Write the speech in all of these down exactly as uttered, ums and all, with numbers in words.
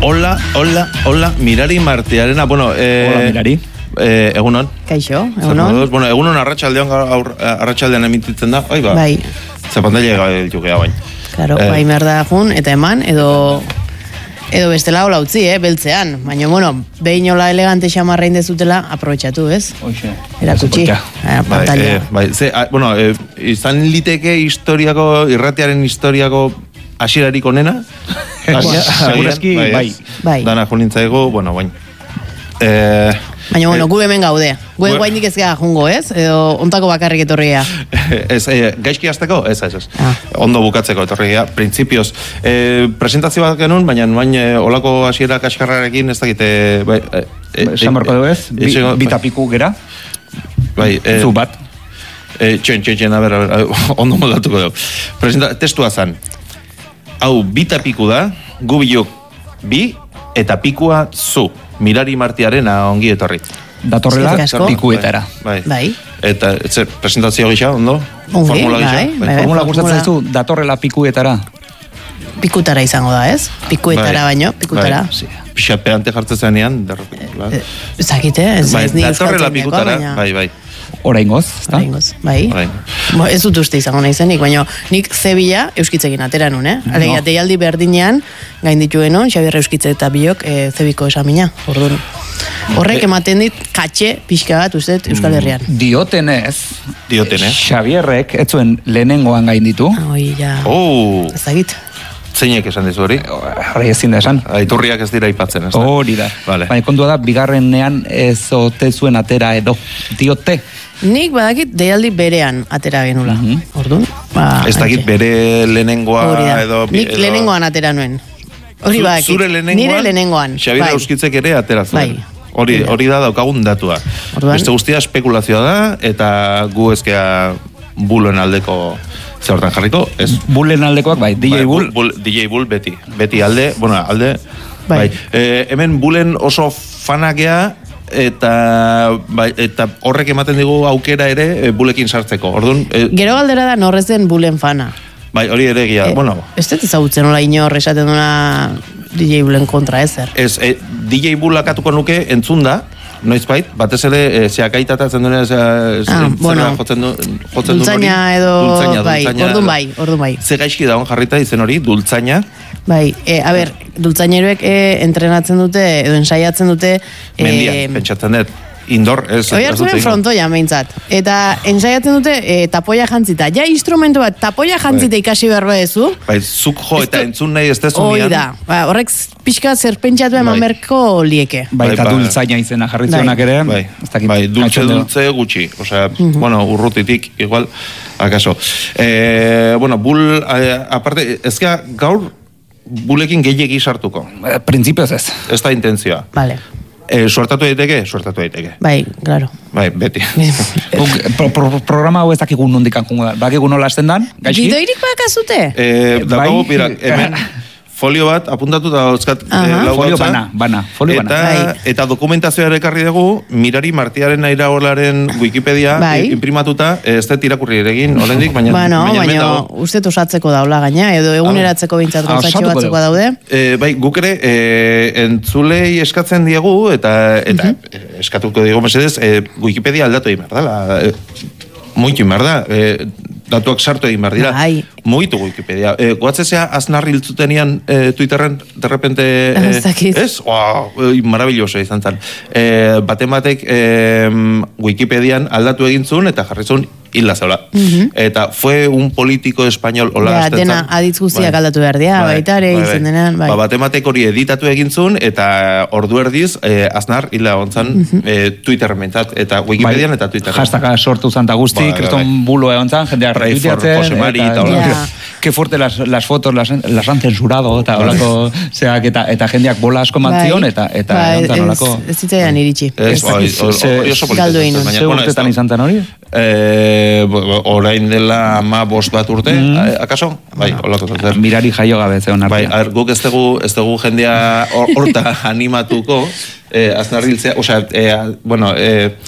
Hola, hola, hola, Mirari Martiarena. Bueno, eh, hola, Mirari. Eh, egunon. Kaixo, egunon. Bueno, egunon arratsaldean arratsaldean emititzen da. Bai, ba. Bai. Ze pantalla jugea bain. Claro, eh. bai merda jun eta eman edo edo bestela hola utzi, eh, beltzean. Baina bueno, behin hola elegante xamarra indezutela, aprobetxatu, ez? Hoxe. Erakutsi. Bai, eh, bai, ze, bueno, eh, izan liteke historiako, irratiaren historiako hasierarik onena? Segurazki, bai. Bai. Dana junintzaigo, bueno, bain. Eh, Baina, bueno, gu hemen gaude. Gu bueno, guaindik ez gara jungo, ez? Edo ontako bakarrik etorria. Ez, eh, gaizki hasteko? Ez, ez, ez. Ah. Ondo bukatzeko etorria. Printzipioz, eh, presentazio bat genuen, baina bain eh, olako hasiera kaskarrarekin ez dakite... Bai, eh, Samarko dugu ez? Bi, bitapiku gera? Bai, eh, zu bat? Eh, txen, txen, txen, a ber, a ber, ondo moldatuko dugu. Presenta, testua zan. Hau, bitapiku da, gu bilok bi, eta pikua zu. Mirari Martiarena ongi etorri. Datorrela pikuetara. Bai. Bai. Eta etxe presentazio gisa, ondo? Ongi, formula gisa. Bai, bai, formula gustatzen zu, datorrela pikuetara. Pikutara izango da, ez? Pikuetara bai. Baino, pikutara. Bai. Sí. Pixa peante jartzen zenean, derrepikula. Zakite, ez bai, ez ni datorrela pikutara, baina... bai, bai. Oraingoz, ezta? Oraingoz, bai. Bai. Bo, ez dut uste izango naizenik, baina nik zebila euskitzekin atera nun, eh? Alegia, no. Deialdi berdinean, gain dituenon, Xabier Euskitze eta biok e, zebiko esamina, orduan. Horrek ematen dit, katxe, pixka bat, uste, Euskal Herrian. Diotenez, Diotenez. Xabierrek, ez zuen lehenengoan gain ditu. Oi, ja. Oh. Ez dakit. Zeinek esan dizu hori? Horri ezin da esan. Aiturriak ez dira aipatzen, ez da? Hori da. Vale. Baina kontua da, bigarrenean ez ote zuen atera edo. Diote. Nik badakit deialdi berean atera genula. Mm -hmm. Orduan, ba... Ez dakit bere lehenengoa edo... Nik edo... lehenengoan atera nuen. Hori badakit. Zure lehenengoan? Nire lehenengoan. Xabier bai. Euskitzek ere atera zuen. Bai. Hori, hori da daukagun datua. Orduan? Beste guztia espekulazioa da, eta gu ezkea buloen aldeko... Zer hortan jarriko, ez? Bullen aldekoak, bai, D J Bull. Bull. D J Bull beti. Beti alde, bueno, alde... Bai. bai. E, hemen Bullen oso fanakea, eta bai, eta horrek ematen digu aukera ere e, Bullekin sartzeko. Orduan, e, gero galdera da norrez den Bullen fana. Bai, hori ere egia, e, bueno. Ez dut ezagutzen hola inor esaten duna D J Bullen kontra ezer. Ez, e, D J Bull akatuko nuke entzun da, noizbait, batez ere e, zeakaitatatzen duena ah, bueno, jotzen du, jotzen dultzaina edo dultzaina, bai, orduan bai, orduan bai. Ze gaizki dagoen jarrita izen hori, dultzaina. Bai, e, a ber, dultzaineroek e, entrenatzen dute, edo ensaiatzen dute... E, mendian, pentsatzen dut. Indor, ez... Oi hartzunen frontoia, meintzat. Eta ensaiatzen dute e, tapoia jantzita. Ja, instrumentu bat, tapoia jantzita bai. Ikasi behar bedezu. Bai, zuk jo eta entzun nahi ez dezu nian. Hoi da. Ba, horrek pixka zerpentsatu eman bai. Berko lieke. Bai, eta bai, dultzaina izena jarritzuenak ere. Bai, bai dultze, dultze gutxi. Osea, uh -huh. bueno, urrutitik, igual, akaso. Eh, bueno, bul, eh, aparte, ezka gaur, bulekin gehiegi sartuko. Eh, Printzipioz ez. Ez da intentzioa. Vale. Eh, suertatu daiteke? Suertatu daiteke. Bai, claro. Bai, beti. pro, pro, programa hau ez dakigun nondikan jungo da. Bakigun nola esten dan? Gidoirik bakazute? Eh, Dakago, pira, hemen... folio bat apuntatu da dauzkat uh -huh. lau folio bana, bana, folio eta, bana. Eta dokumentazioa ekarri dugu, Mirari Martiaren Airaolaren Wikipedia bai. Imprimatuta, ez dut irakurri eregin, oraindik baina... Bueno, baina, baina uste osatzeko daula gaina, edo eguneratzeko bintzat gauzatxo batzeko daude. E, bai, guk ere, e, entzulei eskatzen diegu, eta, eta uh -huh. eskatuko diegu mesedez, e, Wikipedia aldatu egin behar da, e, muitu egin behar da, e, datuak sartu egin behar dira. Bai. Mugitu Wikipedia. E, Goatzezea aznarri hiltzutenian e, Twitterren derrepente... E, ez? Wow, e, marabilloso izan zen. E, baten batek e, Wikipedian aldatu egin zuen eta jarri zuen hila zeula. Uh -huh. Eta fue un político español hola ja, astentzan. Dena aditz guztiak bai. Aldatu behar dira, bai. Baita ere izan denean. Bai. Ba, baten batek hori editatu egin zuen eta ordu erdiz e, aznar hila ontzan uh -huh. e, Twitterren mentzat. Eta Wikipedian bai. Eta Twitterren. Hashtag sortu zanta guzti, bai, kriston bai. Bulo egon zan, jendeak retuiteatzen. Eta, que fuerte las, las fotos las, las han censurado eta olako zeak eta, eta jendeak bola asko mantzion eta eta bai, ez, olako... ez zitzaidan iritsi. Ez, oso galdu egin. Ze urtetan izan tan hori? Orain dela ma bost bat urte, akaso? Bai, olako zer. Mirari jaio gabe zeon artean. Bai, guk ez dugu, ez dugu jendea horta animatuko, aznarriltzea, osea, bueno,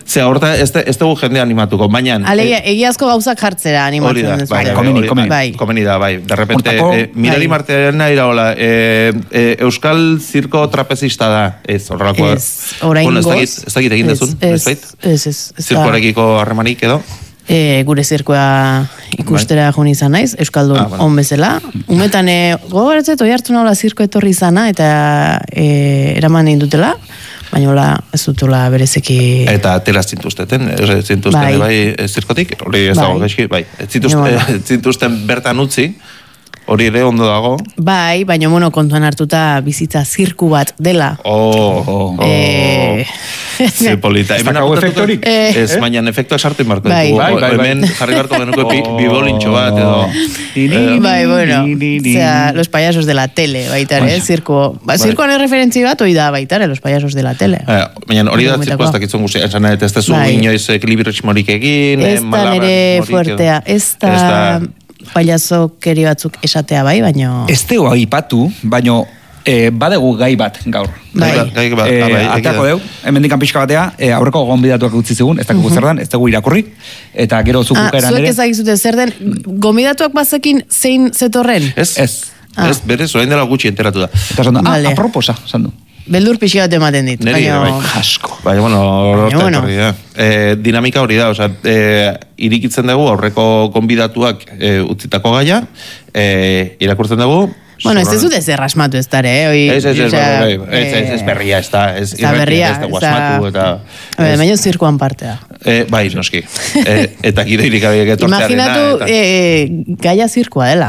Ze, horta, ez dugu jende animatuko, baina... Alegia, egiazko gauzak jartzera animatzen dut. Bai, komeni, komeni. Bai. Komeni da, bai. De repente, eh, Mirari Martearena iraola, eh, eh, Euskal Zirko trapezista da, ez, horrelako... Ez, orain bueno, goz. Ez dakit egin dezun, ez bait? Ez, ez. Zirkoarekiko harremanik edo? E, gure zirkoa ikustera joan izan naiz, Euskaldun ah, bueno. on bezala. Umetan, e, gogoratzet, oi hartu nola zirko etorri izana, eta e, eraman egin dutela, baina hola ez dutela berezeki... Eta tela zintuzteten, zintuzten bai, bai zirkotik, hori ez dago gaizki, bai. Zintuzten bertan utzi, hori ere ondo dago. Bai, baina mono kontuan hartuta bizitza zirku bat dela. Oh, oh, oh. E... Ze polita. Ez dakago efektorik? Ez, baina efektuak sartu inbarko. Bai, bai, bai. Hemen jarri barko genuko bibolintxo bat, edo... Bai, bueno, zera, los payasos de la tele, baitare, zirko... Zirkoan erreferentzi bat, oi da, baitare, los payasos de la tele. Baina hori da, zirko ez dakitzen guzti, esan ez da zu inoiz ekilibirritxmorik egin, ez da nire fuertea, ez da... Payaso keri batzuk esatea bai, baino... Ez teo aipatu, baino eh, badegu gai bat gaur. Bai. Gai bat, eh, bai. Atako deu, hemendikan pixka batea, eh, aurreko gonbidatuak utzi zigun, ez dakigu zer dan, ez dugu irakurri, eta gero zuk bukaeran ere... Ah, zuek ezagizute zer den, gonbidatuak bazekin zein zetorren? Ez, ez, ah. ez, berez, orain dela gutxi enteratu da. Eta zan da, vale. ah, aproposa, zan du. Beldur pixi bat ematen dit. Neri, baina... bai, asko. Bai, bueno, horta bueno. etorri da. Eh, dinamika hori da, oza, eh, irikitzen dugu aurreko gonbidatuak eh, utzitako gaia, eh, irakurtzen dugu... Bueno, ez ez dut ez errasmatu ez dara, eh? Ez, ez, ez, ez berria, ez da, ez berria, ez da guasmatu, eta... Baina zirkoan partea. Bai, noski. Eta giro irikabiek etortzearena. Imaginatu gaia zirkoa dela.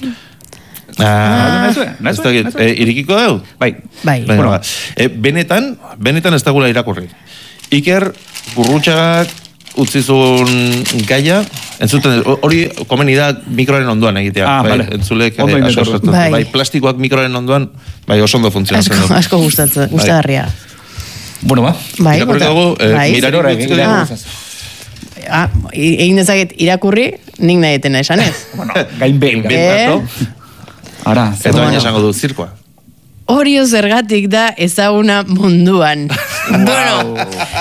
Ah, ez da, irikiko deu? Bai. Bai. Benetan, benetan ez dagula irakurri. Iker, Gurrutxagak utzizun gaia, entzuten, hori komeni da mikroaren onduan egitea. Ah, bai, vale. Entzulek, Ondo asko sortu. Bai. Bai, plastikoak mikroaren onduan, bai, oso ondo funtzionatzen Asko, du. asko gustatzen, gustagarria. Bueno, ba. Bai, irakurri dugu, eh, bai. mirari utziko Ah. dugu. Ah, egin dezaket irakurri, nik nahi etena esan ez. Bueno, gain behin. Bentato. Ara, Eta baina esango du, zirkoa. Orio zergatik da ezaguna munduan. Bueno,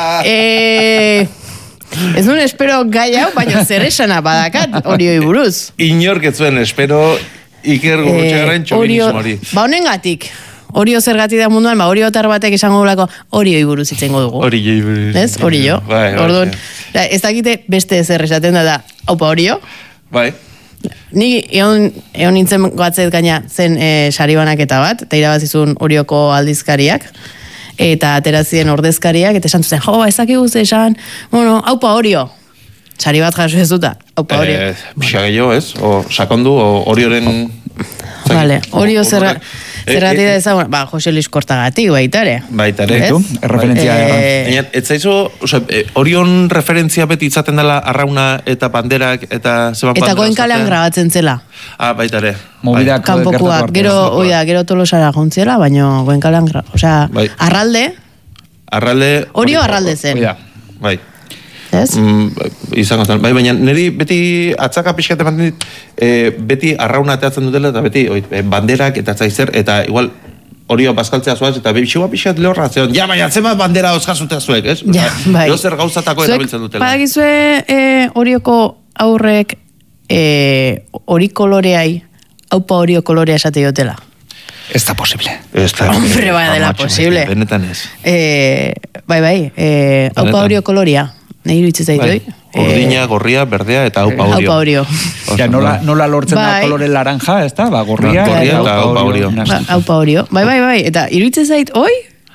eh, ez nuen espero gai hau, baina zer esana badakat Orioi buruz. Inork ez zuen, espero Iker Gurrutxagaren txominismo hori. Ba honengatik, Orio zergatik da munduan, ba Orio tar batek esango dulako Orioi buruz itzengo dugu. Orioi buruz. Ez, Orio. Bai, bai. Orduan, ez dakite beste zer esaten da da, haupa Orio. Bai. Ni egon, egon nintzen goatzet gaina zen e, sari banaketa bat, eta irabazizun Orioko aldizkariak, eta aterazien ordezkariak, eta esan zuzen, jo, ezak eguz esan, bueno, haupa Orio. Sari bat jaso ez duta, haupa Orio. Eh, Pixa gehiago, ez? O sakondu, o Orioren... Vale, Orio zerra... Zergatik da ezaguna, ba, Jose Luis Kortagatik baitare. Baitare. Erreferentzia erran. Ez zaizu, Orion referentzia beti izaten dela arrauna eta banderak eta zeban bandera. Eta Goenkalean grabatzen zela. Ah, baitare. Mobidak kanpokuak, gero, oia, gero Tolosara jontzela, baina Goenkalean grabatzen. Osea, arralde. Arralde. Orio arralde zen. Bai. Ez? Mm, izango zen. Bai, baina niri beti atzaka pixkate manten dit, e, beti arrauna ateatzen dutela, eta beti oi, banderak eta zaizer, eta igual Orio bazkaltzea zuaz, eta bixua pixkat lehorra zeon, ja, baina zenbat bandera oskazutea zuek, ez? Ja, bai. Jo zer gauzatako erabiltzen dutela. Badakizue e, Orioko aurrek e, ori koloreai, haupa Orio kolorea esate jotela. Ez da posible. Ez da. Hombre, bai dela posible. Benetan ez. E, bai, bai, e, haupa Orio kolorea. Nahi iruditzen zaitu, bai. Ordina, gorria, berdea eta haupa Orio. Haupa Orio. Ja, nola, nola lortzen bai. Da kolore laranja, ez da? Ba, gorria, ba, gorria eta haupa Orio. Ba, haupa Orio. Bai, bai, bai. Eta iruditzen zait, oi?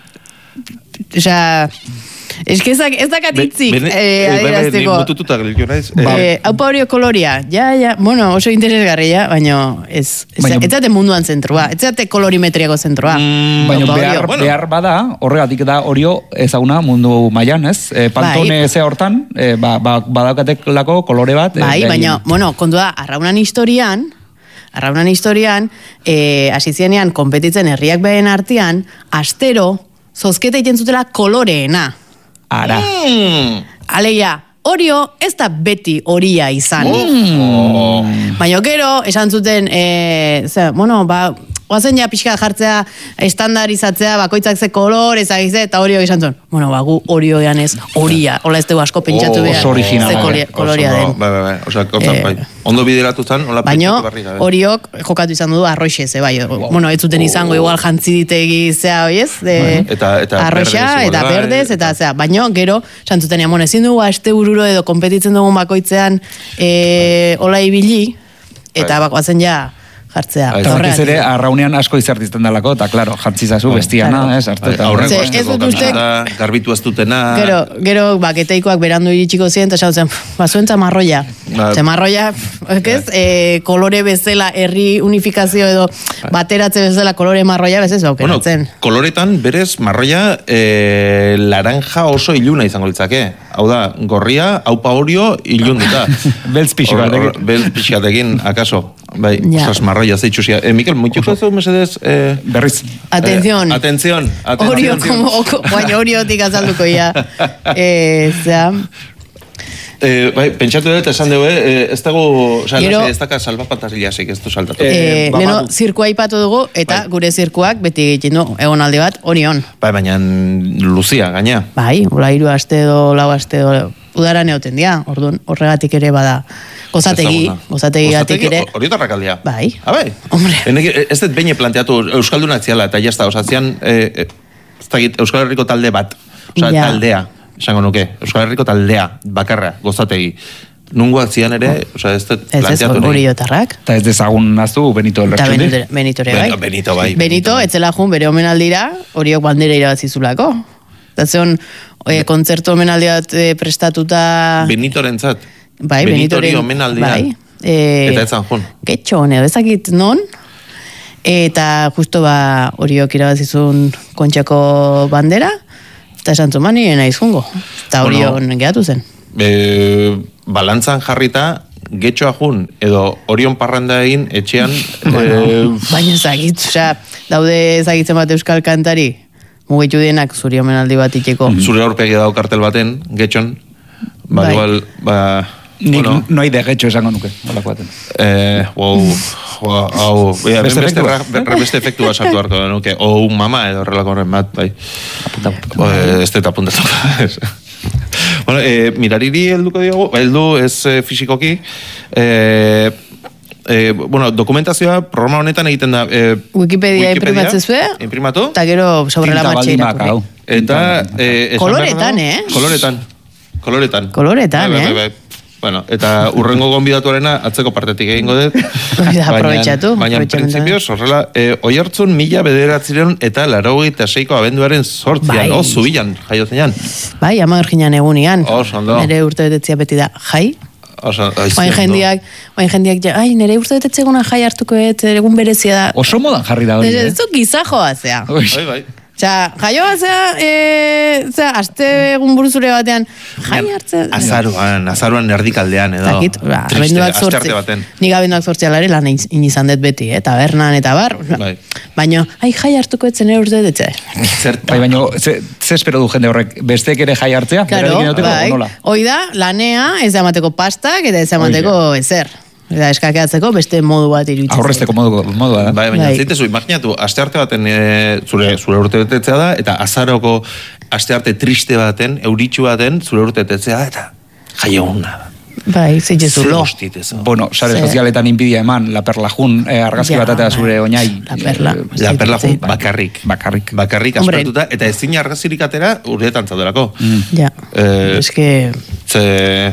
Osea... Ez que ez dakatitzik adierazteko. Mutututak lilko naiz. Haupa Orio koloria. Ja, ja, bueno, oso interesgarria, baina ez zate munduan zentrua. Ez zate kolorimetriako zentrua. Baina behar, behar bada, horregatik da Orio ezaguna mundu mailan, ez? Pantone ze hortan, badaukatek lako kolore bat. Bai, baina, bueno, kontu da, arraunan historian, arraunan historian, asizienean konpetitzen herriak behen artean, astero, zozketa iten zutela koloreena. Ara. Mm. Aleia, Orio ez da beti horia izan. Mm. Baina gero, esan zuten, e, ze, bueno, ba, oazen ja pixka jartzea, estandarizatzea, bakoitzak ze kolor, ezagize, eta Orio izan zuen. Bueno, bagu Orio ean ez, Oria, hola ez dugu asko pentsatu behar. Oso original. Ze koloria den. Bai, bai, bai, osea, kontzat, bai. Ondo bideratu zan, hola pentsatu barri gabe. Oriok jokatu izan du arroxe, ze bai. Bueno, ez zuten izango igual jantziditegi zea, oiez? Arroxa, eta berdez, eta zea. Baina, gero, santzuten ean, ezin dugu aste bururo edo kompetitzen dugun bakoitzean hola ibili, eta bakoazen ja jartzea. Eta horrez ere, arraunean asko izartizten dalako, eta klaro, jantzizazu, bestiana, ez, hartuta. Aurreko azteko kamiseta, garbitu aztutena. Gero, gero, baketeikoak berandu iritsiko ziren, eta xautzen, bazuentza marroia. Ze marroia, ez, kolore bezala, herri unifikazio edo bateratze bezala kolore marroia, bezez, baukeratzen. Bueno, koloretan, berez, marroia laranja oso iluna izango litzake. Hau da, gorria, haupa Orio, ilunduta. Beltz pixikatekin. Beltz pixikatekin, akaso. Bai, osas marroia zeitxusia. Eh, Mikel, muitxuko ez mesedez? Eh, Berriz. Atención. Eh, atención. Orio, como, baina Oriotik azalduko ya. Eh, zera... Eh, bai, pentsatu dut, esan dugu, eh, ez dago, oza, Gero, ez daka salbapantaziliasik, ez du saltatu. Eh, Leno, zirkua ipatu dugu, eta bai. Gure zirkuak beti egiten du, egon alde bat, Orion. Bai, baina luzia, gaina. Bai, hola hiru aste edo, lau aste edo, udaran egoten dia, orduan, horregatik ere bada. Gozategi, gozategi gatik ere. Horietarrak aldea? Bai. Ah, bai? Hombre. Ez dut beine planteatu, Euskaldunak ziala, eta jazta, oza, zian, eh, ez dakit, Euskal Herriko talde bat, oza, ja. Taldea. Esango nuke, Euskal Herriko taldea, bakarra, gozategi. Nungoak zian ere, oza, ez dut planteatu. Ez ez, Oriotarrak. Eta ez dezagun naztu Benito Lertxundi. Eta Benito ere, bai. Benito, bai. Benito, etzela jun, bere omenaldira, Oriok bandera irabazizulako. Eta zeon, e, kontzertu omenaldi bat e, prestatuta... Benitoren zat. Bai, Benitori omenaldia. Bai. E, eta etzan jun. Getxo, edo ezakit non. Eta justo ba, Oriok irabazizun kontxako bandera. Eta esan zumani, naiz jungo. Eta Orion bueno, gehatu zen. E, balantzan jarrita, getxoa jun, edo Orion parranda egin, etxean... Bueno, e, baina ezagit, osea, daude ezagitzen bat euskal kantari, mugitu dienak zuri omenaldi bat iteko. Zure aurpegia dau kartel baten, getxon, ba, bai. Igual, ba... Nik bueno, noi de getxo esango nuke, holako baten. Eh, wow, wow, wow, ja, beste, beste, efektua? beste efektua sartu hartu nuke, o un mama edo horrelako horren bat, bai. Apunta, apunta. Ez dut apuntatuko. Bueno, eh, mirariri helduko diogu, heldu ez eh, fisikoki, eh, eh, bueno, dokumentazioa programa honetan egiten da... Eh, Wikipedia, Wikipedia imprimatzezue? Imprimatu? Eta gero sobrela matxeira. Eta... Eh, Koloretan, eh? Koloretan. Koloretan. Koloretan, bai, eh? Bai, bai. Bueno, eta urrengo gonbidatuarena atzeko partetik egingo dut. Aprobetxatu. Baina, prinsipioz, horrela, eh, oi hartzun mila bederatzireun eta larogeita seiko abenduaren sortzian, bai. O, zubilan, jaio zeinan. Bai, ama erginan egunian. Oso, ondo. Nere urte betetzea beti da, jai. Oso, oain jendiak, oain jendiak, ai, nere urte betetze eguna jai hartuko et, egun berezia da. Oso modan jarri da hori, eh? Ez du gizajoa, zea. Bai, bai. Osea, jaioa zea, e, zea, aste egun buruzure batean, jai hartzen... Azaruan, azaruan erdikaldean, edo. Zakit, ba, abenduak zortzi. Nik abenduak zortzi alare lan inizan dut beti, eta bernan, eta bar. Bai. Baina, ai, jai hartuko etzen ere urte dut, Bai, baina, ze, ze espero du jende horrek, bestek ere jai hartzea? Claro, bai. Hoi da, lanea, ez da amateko pastak, eta ez da amateko ezer. Eta eskakeatzeko beste modu bat iruditzen. Aurrezteko modu, modua da. Bai, baina bai. Zaitezu, imaginatu, aste arte baten e, zure, zure urte betetzea da, eta azaroko aste arte triste baten, euritxu baten, zure urte betetzea da, eta jai egun da. Bai, zeitzezu lo. Bueno, sare sozialetan inbidia eman, la perla jun, eh, argazki ja, bat eta zure oinai. La perla. Eh, la perla jun, bakarrik. Bakarrik. Bakarrik aspertuta, eta ezin argazirik atera urteetan zauderako. Mm. Ja, eh, es que... Ze...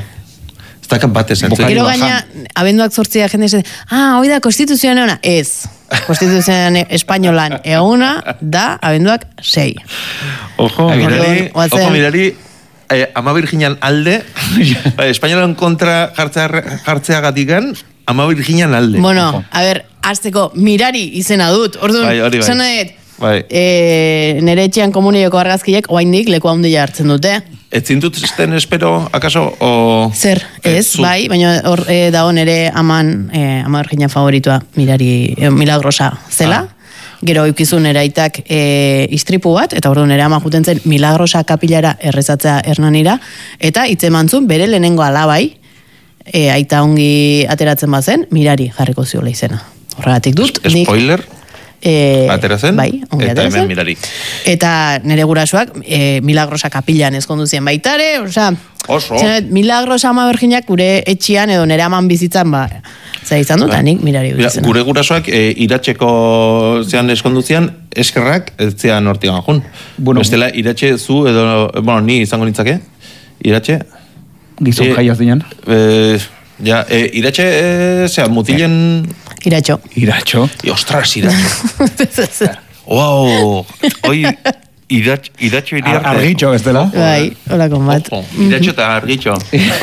Gero gaina, abenduak zortzia jende esan, ah, hoi da, konstituzioan euna, ez. Konstituzioan espainolan euna da, abenduak sei. Ojo, mirari, ojo, mirari, eh, ama virginan alde, espainolan kontra jartzea gatikan, ama virginan alde. Bueno, ojo. A ver, azteko, mirari izena dut, orduan, bai, hori bai. Zanaet, bai. E, nere etxean komunioko argazkiek, oaindik, leku handia hartzen dute. Ez zintut zisten espero, akaso, o... Zer, ez, zu... bai, baina hor e, dago nere aman, e, ama ergina favoritua, mirari, e, milagrosa zela. Ah. Gero eukizun nere aitak e, istripu bat, eta ordu nere ama juten zen milagrosa kapilara errezatzea hernanira, eta itzemantzun bere lehenengo alabai, e, aita ongi ateratzen bazen, mirari jarriko ziola izena. Horregatik dut. Spoiler? E, atera zen, bai, eta hemen mirari. Eta nire gurasoak e, Milagrosa kapilan ezkonduzien baitare, osea, oso. Milagrosa ama berginak gure etxian edo nire aman bizitzan, ba, zer izan dut, anik mirari bizena. Gure gurasoak e, iratxeko zean eskonduzian, eskerrak ez zean hortigan jun. Bueno, bestela, iratxe zu edo, bueno, ni izango nintzake, iratxe. Gizon e, jaiaz dinan. E, ja, e, iratxe, e, zea, mutilen... Iratxo. Iratxo. I, ostras, iratxo. Wow, oi, iratxo, iratxo iri arte. Argitxo, ez dela? Bai, hola konbat. Iratxo eta argitxo.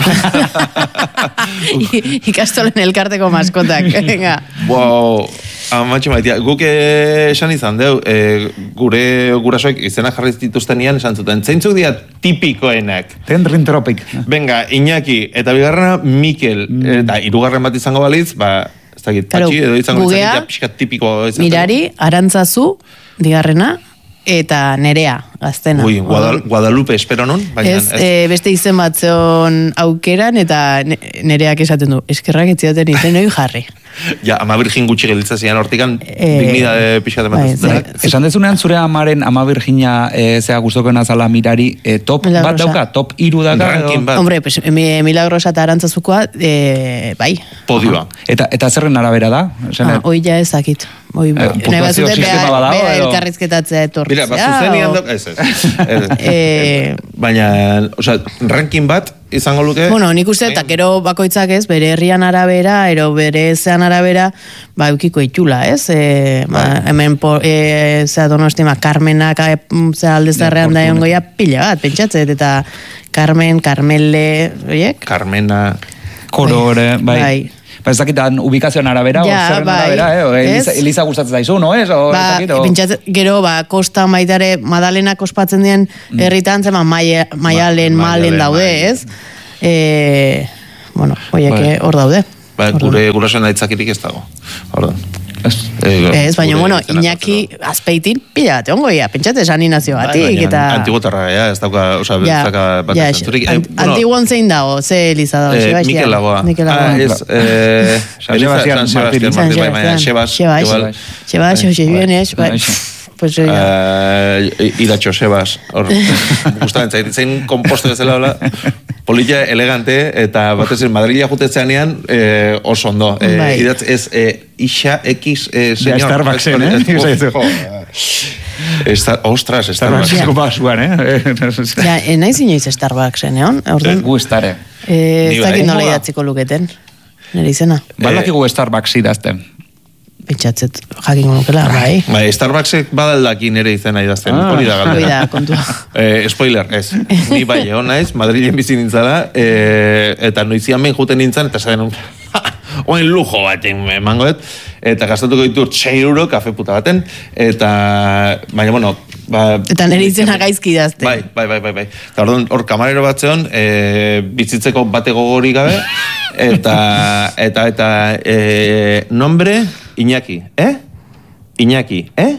Ikastolen elkarteko maskotak, venga. Wow, amatxe maitia, guk esan izan deu, e, gure gurasoek izena jarri dituztenian esan zuten, zeintzuk dira tipikoenak? Ten rintropik. Venga, Iñaki, eta bigarrena Mikel, mm. eta hirugarren bat izango baliz, ba, ez dakit, patxi, edo izango gugea, pixka tipiko. Mirari, Arantzazu, digarrena, eta Nerea, gaztena. Ui, Guadal, Guadalupe espero non? Baina, ez, ez. E, beste izen batzeon aukeran, eta Nereak esaten du, eskerrak etziaten izen hori jarri. Ja, ama virgin gutxi gelitza zian hortikan, e, dignidade pixka bai, esan dezunean zure amaren ama virgina e, zea guztokoena zala Mirari, e, top Milagrosa. Bat dauka, top iru dauka. Ranking bat. Hombre, pues, Milagrosa eta Arantzazukoa, e, bai. Podioa. Eta, eta zerren arabera da? Ah, hoi ja ezakit. Oi, eh, nahi bat zute, beha elkarrizketatzea etortzea. Mira, bat zuzenian dok, ez ez. Baina, osea, ranking bat, izango luke... Bueno, nik uste, eta gero bakoitzak ez, bere herrian arabera, ero bere zean arabera, ba, eukiko itxula, ez? E, ba, hemen, por, e, zea donostima, Carmenak, zea aldezarrean da ongoia, pila bat, pentsatzet, eta Carmen, Carmele, oiek? Carmena... Korore, bai. bai. Ba, ez dakitan ubikazioan arabera, ja, o zerren bai, arabera, eh? Eliza, Eliza gustatzen daizu, no? Ez? O, ba, pentsat, gero, ba, kosta maitare, Madalenak ospatzen dien herritan, zema, Maialen, Ma, Malen daude, ez? E, bueno, oiek, hor bai. daude. Ba, gure gurasoen aitzakirik ez dago. Ordan. Ez, ez baina, bueno, Iñaki azpeitin pila bat, ongoia, pentsate esan inazio batik, eta... Antigotarra, ja, ez dauka, oza, ja, ez dauka bat ja, zentzurik. Eh, bueno, Antiguan zein dago, ze Eliza dago, eh, Mikel Lagoa. Mikel Lagoa. Ah, ez, eh... San Sebastián Martín. San Sebastián. Sebas. Sebas, Sebas, Jose Bienes, bai... Pues yo ya. Uh, Iratxo, Sebas. Gustatzen zait, zein komposto ez dela, politia elegante, eta batez ez Madrila jutetzeanean eh, oso ondo. Eh, bai. Idatz ez eh, Ixa X eh, señor. Ja, Starbucksen, eh? Esta, ostras, Starbucks. Starbucks basuan, eh? Ja, nahiz inoiz Starbucksen, egon? Gu estare. Ez dakit nola idatziko luketen, nire izena. Baldakigu Starbucks idazten. Pentsatzet jakingo nukela, bai. Bai, Starbucksek badaldakin ere izena idazten, ah, hori da galdera. Hori da, kontua. Eh, spoiler, ez. Ni bai, egon naiz, Madrilen bizi nintzala, eh, eta noizian behin juten nintzen, eta zaten, oen lujo baten emangoet, eta gastatuko ditut sei euro kafe puta baten, eta, baina, bueno, ba, eta nire izena gaizki idazten. Bai, bai, bai, bai, bai. Eta orduan, hor kamarero bat zeon, eh, bizitzeko bate gogorik gabe, eta, eta, eta, eh, nombre... Iñaki, eh? Iñaki, eh?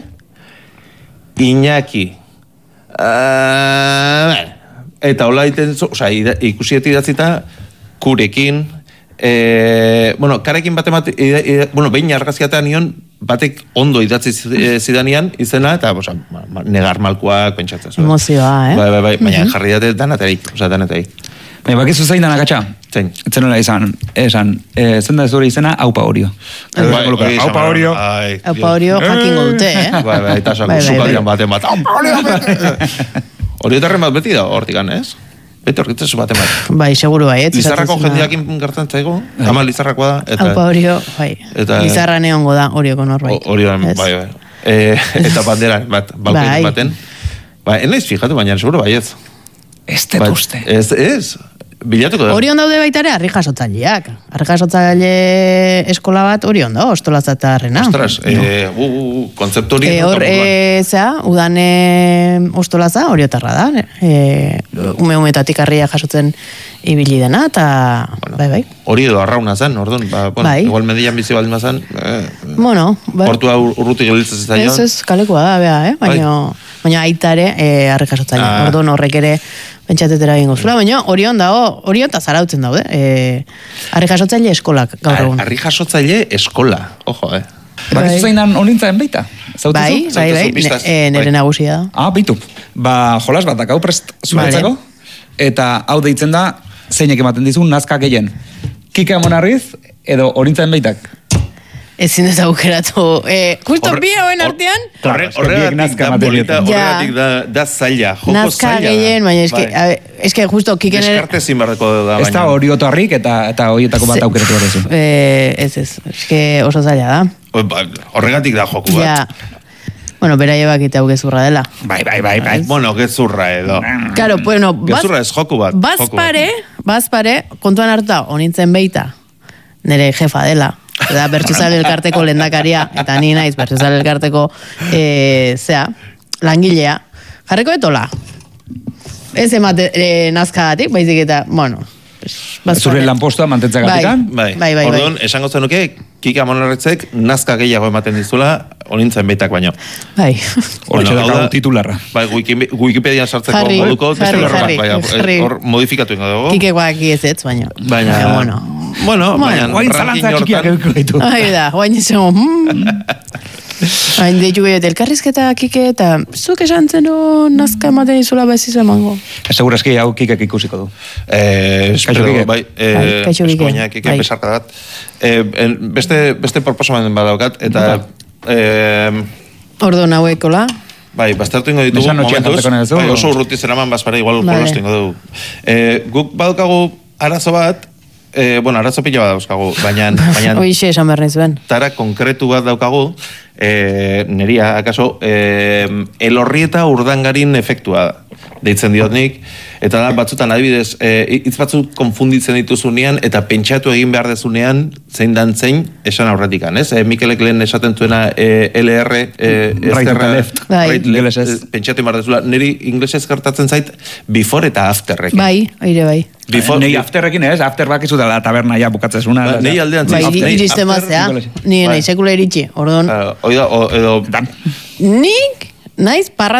Iñaki. Uh, eta hola iten, oza, ikusiet idatzita, kurekin, eh, bueno, karekin bate mate, bueno, behin argazkiatean nion, batek ondo idatzi zidanian izena, eta, oza, negar malkoak, pentsatzen. Emozioa, eh? Bai, bai, bai, baina jarri date danaterik, oza, danaterik. Baina, bakizu zein dana gatxa? Zein. Etzen nola izan, esan, e, zen da zure izena, Aupa Orio. Aupa Orio. Aupa Orio jakingo dute, eh? Bai, bai, eta zukadian baten bat. Aupa Orio! Oriotarren bat beti da, hortikan, ez? Beti horritzezu baten bat. Bai, seguru bai, ez? Lizarrako jendeakin gertan zaigo, ama Lizarrakoa da. Aupa Orio, bai. Lizarra neongo da, Orioko norbait. Orioan, bai, bai. Eta bandera, bat, baukein baten. Bai, enaiz fijatu, baina seguru bai ez. Ez tetuzte. Ez, ez. Bilatuko da. Orion daude baita ere, harri jasotzaileak. Harri jasotzaile eskola bat, orion da, ostolazatarrena. Ostras, no. e, uh, uh, kontzeptu hori... E, hor, e, zera, udane ostolaza, oriotarra da. E, ume-umetatik harria jasotzen ibili dena, eta... Bueno, bai, bai. Hori edo arrauna zen, orduan, ba, bueno, bai. Igual median bizi baldin bazan... Eh, bueno, bai. Portua urrutik gelitzen zaion. Ez, ez, kalekoa da, bea, eh? Baina, bai. Baina aitare, e, harri jasotzaile. Ah. Orduan horrek ere... Pentsatetera egingo zula, baina orion dago, orion eta zarautzen daude. E, harri jasotzaile eskolak gaur egun. Harri jasotzaile eskola, ojo, eh. Bakizu zein dan olintzaen baita? Bai, bai, bai, nire nagusia da. Ah, bitu. Ba, jolas bat dakau prest zuretzako. Eta hau deitzen da, zeinek ematen dizu nazka gehien. Kike Amonarriz edo Orintzaren Beitak? Ezin ez aukeratu. Eh, justo bi hauen artean? Horregatik da zaila, joko zaila. Nazka gehien, baina eske justo kiken... Deskarte zinbarreko da baina. Ez da hori otorrik eta horietako bat aukeratu horrezu. Ez ez, eske oso zaila da. Horregatik da joku bat. Bueno, beraie bakite hau gezurra dela. Bai, bai, bai, bai. Bueno, gezurra edo. Claro, bueno... Gezurra ez joku bat. Bazpare, bazpare, kontuan hartuta, Onintzen Beita, nire jefa dela. Eta Bertsozale Elkarteko lehendakaria, eta ni naiz Bertsozale Elkarteko e, zea, langilea. Jarreko etola. Ez emate e, nazkagatik, baizik eta, bueno... Zure lanpostua mantentzagatikan? Bai, bai, bai. Orduan, esango zenuke, Kike Amonarritzek nazka gehiago ematen dizula Onintzen Beitak baino. Bai. Hori txedakau titularra. Bai, Wikipedian sartzeko moduko. Jarri, jarri, jarri. Hor modifikatu ingo dugu. Kike guak ez ez, baina. Baina, bueno. Bueno, baina, guain zalantza txikiak eduko ditu. Bai da, guain izango, hain deitu gehiago, elkarrizketa Kike eta zuk esan zeno nazka ematen izula beziz emango. Segura eski hau Kikek ikusiko du. Kaixo Kike. Bai, eskoina Kike besarka dat. Beste proposamen badaukat, eta... Ordo nahuekola. Bai, baztertu ingo ditugu momentuz. Oso urruti zeraman bazpara igual jolastu ingo dugu. Guk badaukagu arazo bat, Eh, bueno, arazo pila bat dauzkagu, baina... Oixe, esan behar nahi zuen. Tara konkretu bat daukagu, eh, neria, akaso, eh, elorrieta urdangarin efektua deitzen diot nik, eta da, batzutan adibidez, eh, hitz batzuk konfunditzen dituzunean, eta pentsatu egin behar dezunean, zein dan zein, esan aurretikan, ez? Eh, Mikelek lehen esaten zuena eh, L R, eh, right eta left, right, left, eh, pentsatu egin behar dezula, niri inglesez gertatzen zait, before eta afterrekin. Bai, aire bai. Before, nei afterrekin ez, after bak izu dela taberna ja bukatzezuna. Ba, nei aldean bai, iriste mazea, ni nahi sekula iritsi, ordon. Oida, edo... Nik, naiz parra